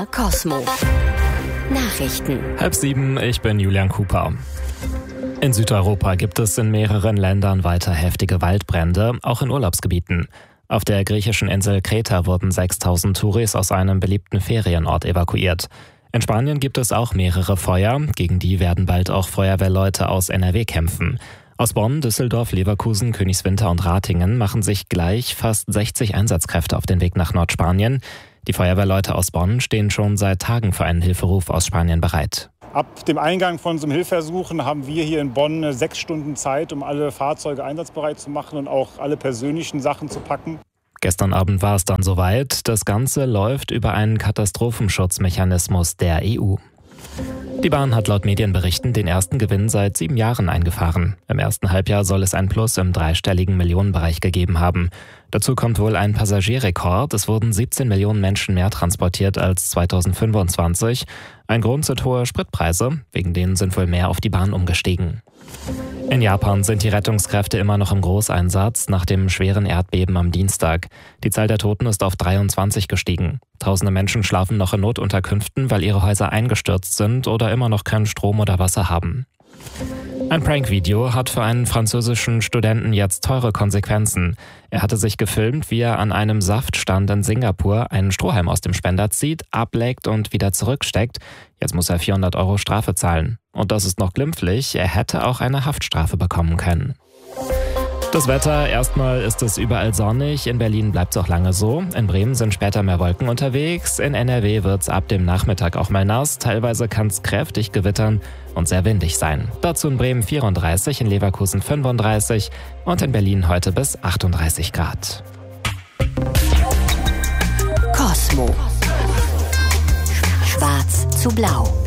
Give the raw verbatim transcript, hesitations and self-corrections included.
R Cosmo. Nachrichten. Halb sieben, ich bin Julian Cooper. In Südeuropa gibt es in mehreren Ländern weiter heftige Waldbrände, auch in Urlaubsgebieten. Auf der griechischen Insel Kreta wurden sechstausend Touris aus einem beliebten Ferienort evakuiert. In Spanien gibt es auch mehrere Feuer, gegen die werden bald auch Feuerwehrleute aus N R W kämpfen. Aus Bonn, Düsseldorf, Leverkusen, Königswinter und Ratingen machen sich gleich fast sechzig Einsatzkräfte auf den Weg nach Nordspanien. Die Feuerwehrleute aus Bonn stehen schon seit Tagen für einen Hilferuf aus Spanien bereit. Ab dem Eingang von so einem Hilfsersuchen haben wir hier in Bonn sechs Stunden Zeit, um alle Fahrzeuge einsatzbereit zu machen und auch alle persönlichen Sachen zu packen. Gestern Abend war es dann soweit. Das Ganze läuft über einen Katastrophenschutzmechanismus der E U. Die Bahn hat laut Medienberichten den ersten Gewinn seit sieben Jahren eingefahren. Im ersten Halbjahr soll es ein Plus im dreistelligen Millionenbereich gegeben haben. Dazu kommt wohl ein Passagierrekord. Es wurden siebzehn Millionen Menschen mehr transportiert als zweitausendfünfundzwanzig. Ein Grund sind hohe Spritpreise, wegen denen sind wohl mehr auf die Bahn umgestiegen. In Japan sind die Rettungskräfte immer noch im Großeinsatz nach dem schweren Erdbeben am Dienstag. Die Zahl der Toten ist auf dreiundzwanzig gestiegen. Tausende Menschen schlafen noch in Notunterkünften, weil ihre Häuser eingestürzt sind oder immer noch keinen Strom oder Wasser haben. Ein Prank-Video hat für einen französischen Studenten jetzt teure Konsequenzen. Er hatte sich gefilmt, wie er an einem Saftstand in Singapur einen Strohhalm aus dem Spender zieht, ablegt und wieder zurücksteckt. Jetzt muss er vierhundert Euro Strafe zahlen. Und das ist noch glimpflich, er hätte auch eine Haftstrafe bekommen können. Das Wetter, erstmal ist es überall sonnig, in Berlin bleibt es auch lange so, in Bremen sind später mehr Wolken unterwegs, in N R W wird es ab dem Nachmittag auch mal nass, teilweise kann es kräftig gewittern und sehr windig sein. Dazu in Bremen vierunddreißig, in Leverkusen fünfunddreißig und in Berlin heute bis achtunddreißig Grad. Cosmo. Schwarz zu blau.